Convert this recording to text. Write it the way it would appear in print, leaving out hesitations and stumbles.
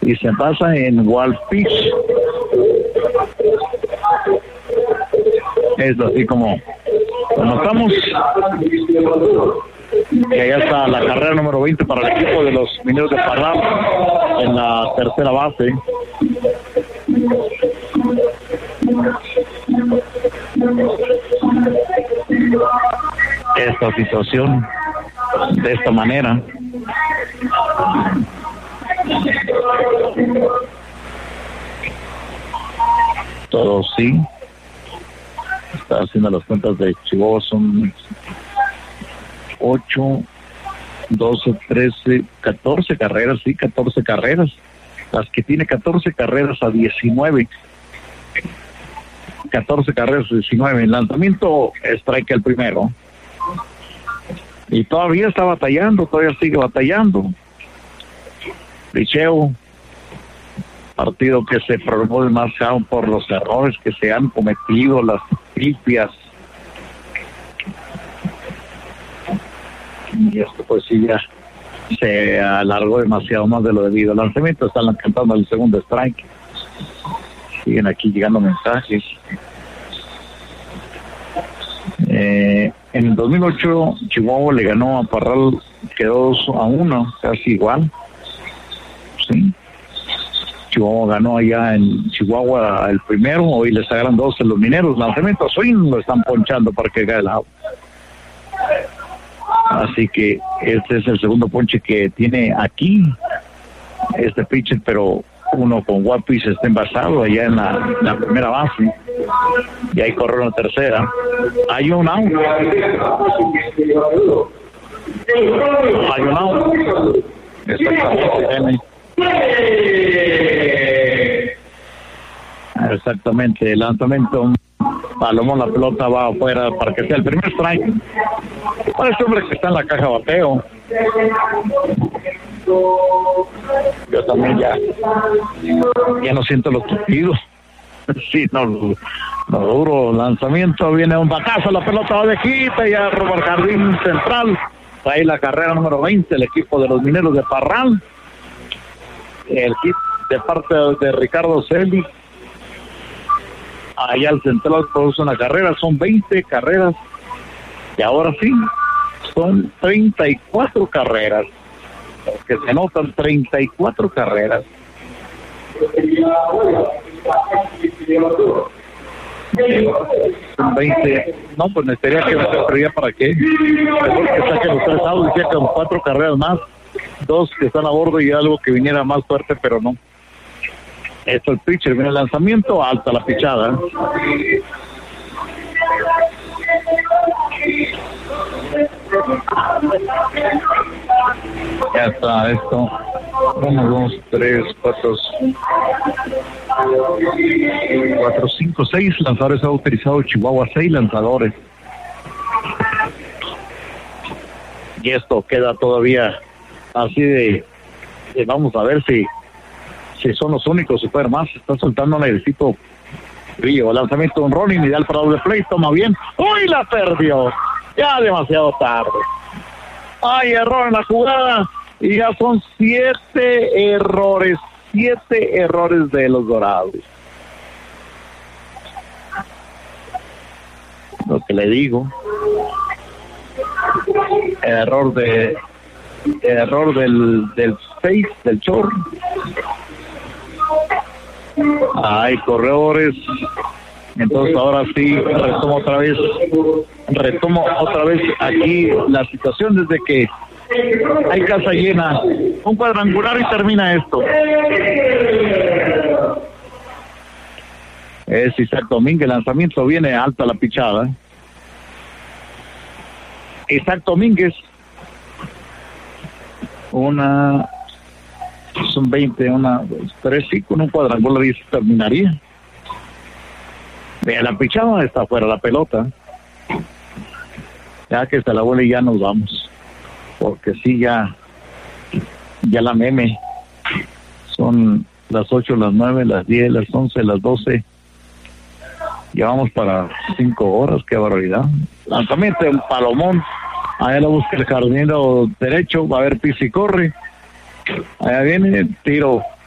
y se pasa en Wild Pitch. Es así como estamos. Y allá está la carrera número 20 para el equipo de los Mineros de Parral en la tercera base. Esta situación de esta manera. Todo sí. Está haciendo las cuentas de Chihuahua, son 8, 12, 13, 14 carreras, sí, 14 carreras. Las que tiene 14 carreras a 19. 14 carreras a 19. El lanzamiento, strike el primero. Y todavía está batallando, todavía sigue batallando. Picheo. Partido que se prolongó demasiado por los errores que se han cometido, las limpias. Y esto pues sí ya se alargó demasiado más de lo debido. El lanzamiento están cantando el segundo strike. Siguen aquí llegando mensajes. En el 2008 Chihuahua le ganó a Parral, quedó 2-1, casi igual. Sí. Chihuahua ganó allá en Chihuahua el primero, hoy les agarran 2 en los Mineros. Lanzamiento swing lo están ponchando para que caiga el out. Así que este es el segundo ponche que tiene aquí este pitcher, pero uno con Guapis está envasado allá en la primera base. Y ahí corrió la tercera. Hay un out. Hay un out. Exactamente, el lanzamiento Palomón, la pelota va afuera para que sea el primer strike para este hombre que está en la caja bateo. Yo también ya no siento los tupidos. Sí, no duro. Lanzamiento, viene un batazo, la pelota va de quita, ya roba el jardín central. Ahí la carrera número 20, el equipo de los Mineros de Parral. El kit de parte de Ricardo Celi. Allá al central produce una carrera, son 20 carreras. Y ahora sí, son 34 carreras. Que se notan 34 carreras. 20, no, pues necesitaría que me perdería para qué. Mejor que saque los 3 outs, decía con 4 carreras más, 2 que están a bordo y algo que viniera más fuerte, pero no. Esto el pitcher, viene el lanzamiento, alta la pichada. Ya está esto. 1, 2, 3, 4, 5, 6 lanzadores ha utilizado Chihuahua, 6 lanzadores. Y esto queda todavía así de vamos a ver si son los únicos, si pueden más. Está soltando un airecito frío. Lanzamiento de un rolling, ideal para doble play, toma bien. ¡Uy, la perdió! Ya demasiado tarde. Hay error en la jugada y ya son 7 errores de los Dorados. Lo que le digo, error del 6 del short. Hay corredores. Entonces ahora sí retomo otra vez aquí la situación desde que hay casa llena, un cuadrangular y termina esto. Es Isaac Domínguez, lanzamiento viene alta la pichada. Isaac Domínguez, son 20, 1, 2, 3, 5, con un cuadrangular y se terminaría. Vea, la pichada está fuera la pelota. Ya que se la vuelve y ya nos vamos. Porque sí, ya la meme. Son las 8, las 9, las 10, las 11, las 12. Llevamos para 5 horas, qué barbaridad. Lanzamiento en Palomón. Allá lo busca el jardinero derecho, va a haber pisa y corre. Allá viene, tiro